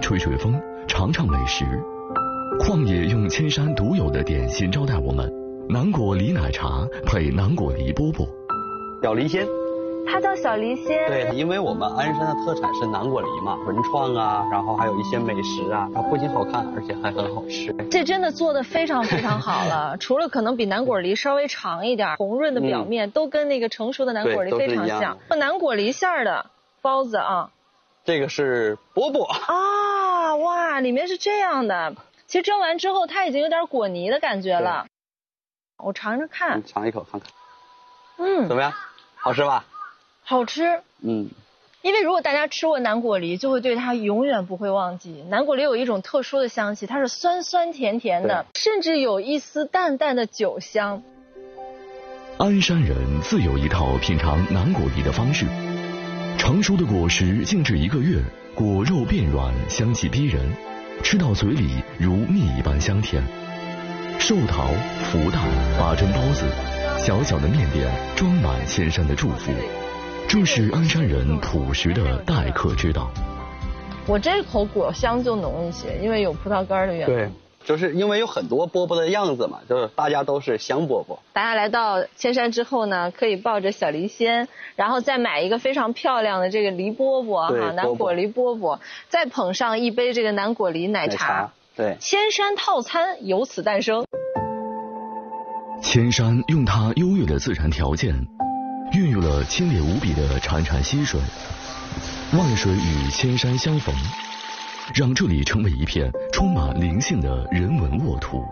吹吹风，尝尝美食。旷野用千山独有的点心招待我们，南果梨奶茶配南果梨饽饽。 小梨仙， 它叫小梨仙。 对，因为我们鞍山的特产是南果梨嘛，文创啊，然后还有一些美食啊，它不仅好看，而且还很好吃。 这真的做得非常非常好了，除了可能比南果梨稍微长一点，红润的表面都跟那个成熟的南果梨非常像。南果梨馅儿的包子啊， 这个是饽饽啊，哇，里面是这样的。其实蒸完之后，它已经有点果泥的感觉了。我尝尝看， 你尝一口看看。怎么样？好吃吧？ 好吃。因为如果大家吃过南果梨，就会对它永远不会忘记。南果梨有一种特殊的香气，它是酸酸甜甜的，甚至有一丝淡淡的酒香。 鞍山人自有一套品尝南果梨的方式，成熟的果实静置1个月，果肉变软，香气逼人，吃到嘴里如蜜一般香甜。寿桃、福袋、八珍包子，小小的面点装满千山的祝福，这是鞍山人朴实的待客之道。 我这口果香就浓一些，因为有葡萄干的原因。 对，就是因为有很多饽饽的样子嘛，就是大家都是香饽饽。 大家来到千山之后呢，可以抱着小梨仙，然后再买一个非常漂亮的这个梨饽饽哈，南果梨饽饽，再捧上一杯这个南果梨奶茶。 对， 千山套餐由此诞生。 千山用它优越的自然条件，孕育了清冽无比的潺潺溪水，万水与千山相逢，让这里成为一片充满灵性的人文沃土。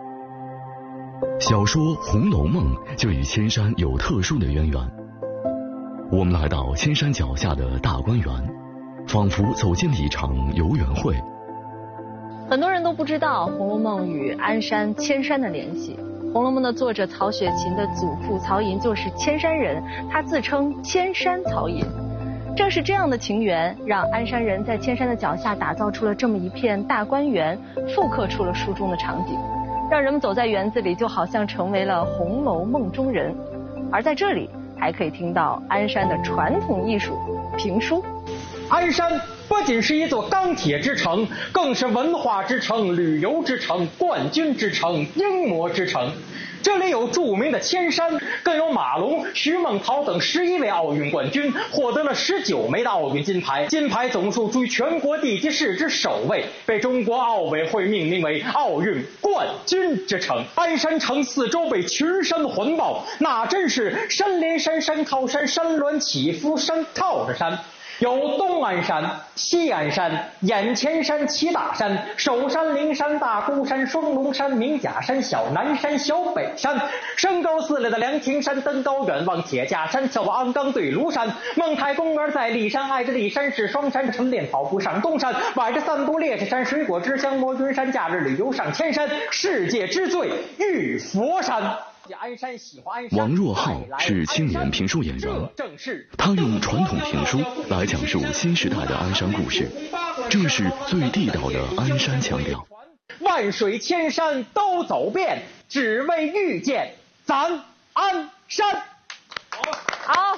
小说《红楼梦》就与千山有特殊的渊源。我们来到千山脚下的大观园，仿佛走进了一场游园会。 很多人都不知道《红楼梦》与鞍山、千山的联系。《红楼梦》的作者曹雪芹的祖父曹寅就是千山人，他自称千山曹寅。正是这样的情缘，让鞍山人在千山的脚下打造出了这么一片大观园，复刻出了书中的场景，让人们走在园子里就好像成为了《红楼梦》中人。而在这里还可以听到鞍山的传统艺术评书。 鞍山不仅是一座钢铁之城，更是文化之城、旅游之城、冠军之城、英模之城。这里有著名的千山，更有马龙、徐梦桃等11位奥运冠军，获得了19枚的奥运金牌，金牌总数居全国地级市之首位，被中国奥委会命名为奥运冠军之城。鞍山城四周被群山环抱，那真是山连山、山靠山、山峦起伏、山靠着山。有东安山、西安山、眼前山、齐大山、首山、灵山、大孤山、双龙山、明甲山、小南山、小北山，山高4里的凉亭山，登高远望铁架山，眺望鞍钢对庐山。孟台公园在骊山，挨着骊山是双山，晨练跑步上东山，晚着散步烈士山，水果之乡摸云山，假日旅游上千山，世界之最玉佛山。 王若浩是青年评书演员，他用传统评书来讲述新时代的鞍山故事，这是最地道的鞍山腔调。 万水千山都走遍，只为遇见咱鞍山。 好。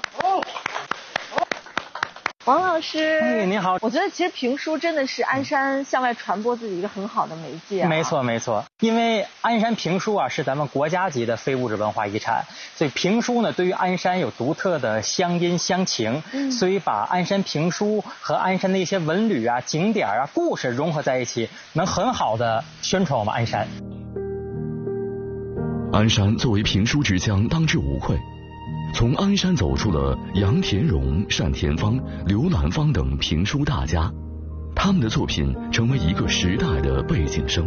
王老师， 您好。 我觉得其实评书真的是鞍山向外传播自己一个很好的媒介。 没错没错，因为鞍山评书啊是咱们国家级的非物质文化遗产，所以评书呢对于鞍山有独特的乡音乡情，所以把鞍山评书和鞍山的一些文旅啊、景点啊、故事融合在一起，能很好的宣传我们鞍山。 鞍山作为评书之乡，当之无愧。从鞍山走出了杨田荣、单田芳、刘兰芳等评书大家，他们的作品成为一个时代的背景声。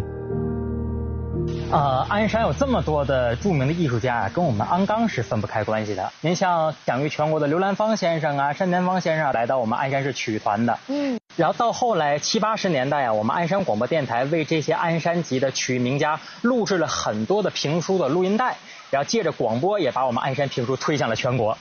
鞍山有这么多的著名的艺术家，跟我们鞍钢是分不开关系的。您像享誉全国的刘兰芳先生啊、单田芳先生来到我们鞍山是曲团的，然后到后来70、80年代啊，我们鞍山广播电台为这些鞍山籍的曲艺名家录制了很多的评书的录音带。然后借着广播也把我们鞍山评书推向了全国。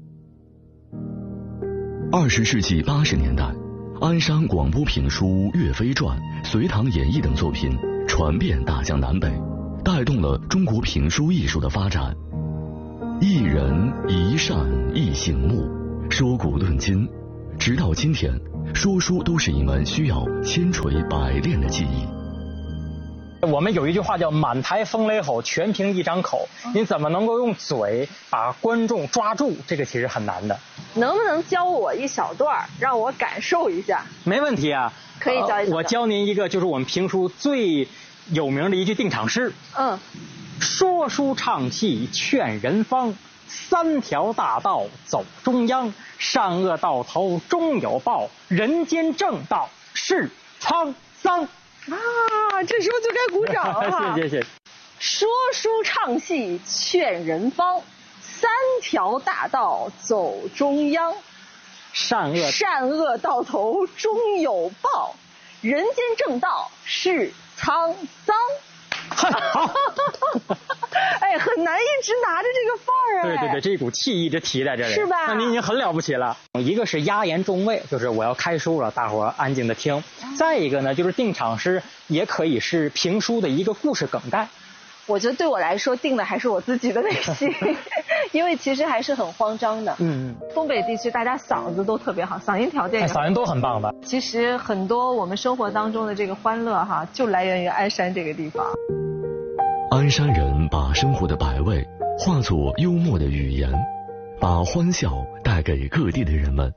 20世纪80年代，鞍山广播评书《岳飞传》《隋唐演义》等作品传遍大江南北，带动了中国评书艺术的发展。一人一扇一醒目，说古论今，直到今天， 说书都是一门需要千锤百炼的技艺。 我们有一句话叫满台风雷吼，全凭一张口。你怎么能够用嘴把观众抓住？这个其实很难的。 能不能教我一小段，让我感受一下？ 没问题啊， 可以教一下。 我教您一个，就是我们评书最有名的一句定场诗。说书唱戏劝人方，三条大道走中央，善恶到头终有报，人间正道是沧桑。 这时候就该鼓掌了。 谢谢。 说书唱戏劝人方，三条大道走中央， 善恶到头终有报，人间正道是沧桑。 好。 哎，很难一直拿着这个范儿。 对，这股气一直提在这里， 是吧？ 那您已经很了不起了。一个是压言重味，就是我要开书了，大伙儿安静的听。再一个呢，就是定场诗，也可以是评书的一个故事梗概。 我觉得对我来说，定的还是我自己的内心，因为其实还是很慌张的。东北地区大家嗓子都特别好，嗓音条件也嗓音都很棒的。 其实很多我们生活当中的这个欢乐就来源于鞍山这个地方。 鞍山人把生活的百味化作幽默的语言，把欢笑带给各地的人们。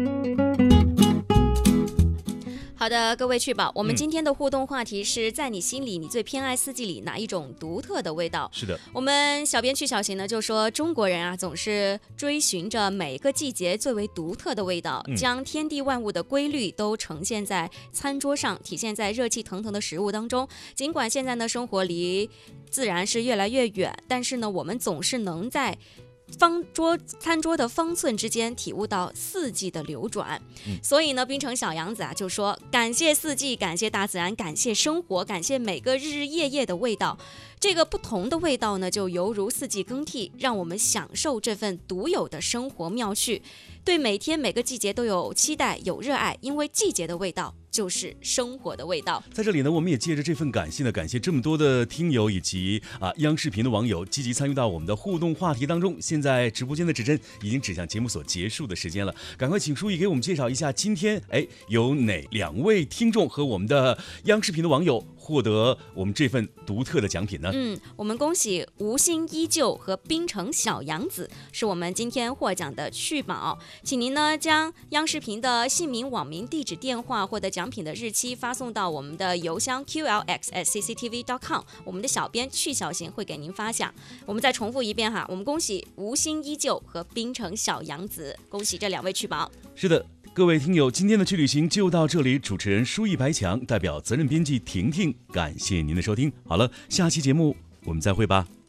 好的，各位趣宝，我们今天的互动话题是在你心里，你最偏爱四季里哪一种独特的味道？ 是的， 我们小编曲小行呢就说，中国人总是追寻着每个季节最为独特的味道，将天地万物的规律都呈现在餐桌上，体现在热气腾腾的食物当中。尽管现在呢生活离自然是越来越远，但是呢我们总是能在餐桌的方寸之间体悟到四季的流转。所以呢滨城小杨子就说，感谢四季，感谢大自然，感谢生活，感谢每个日日夜夜的味道。这个不同的味道呢，就犹如四季更替，让我们享受这份独有的生活妙趣，对每天每个季节都有期待，有热爱，因为季节的味道就是生活的味道。 在这里呢，我们也借着这份感谢呢，感谢这么多的听友以及央视频的网友积极参与到我们的互动话题当中。现在直播间的指针已经指向节目所结束的时间了，赶快请书怡给我们介绍一下今天有哪2位听众和我们的央视频的网友获得我们这份独特的奖品呢？ 我们恭喜无心依旧和滨城小杨子是我们今天获奖的趣宝，请您呢将央视频的姓名、网名、地址、电话获得奖品的日期发送到我们的邮箱 qlx@cctv.com， 我们的小编曲小行会给您发响。我们再重复一遍我们恭喜无心依旧和滨城小杨子，恭喜这2位趣宝。 是的，各位听友，今天的去旅行就到这里，主持人舒逸白强代表责任编辑婷婷，感谢您的收听。好了，下期节目我们再会吧。